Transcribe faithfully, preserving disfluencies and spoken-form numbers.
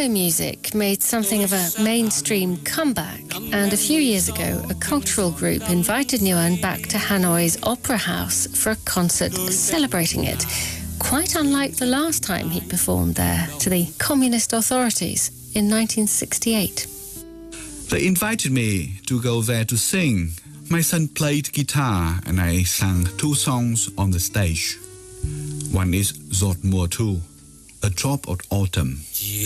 Tango music made something of a mainstream comeback, and a few years ago, a cultural group invited Nguyen back to Hanoi's Opera House for a concert celebrating it, quite unlike the last time he performed there to the communist authorities in nineteen sixty-eight. They invited me to go there to sing. My son played guitar and I sang two songs on the stage. One is Giọt mùa thu, A Drop of Autumn.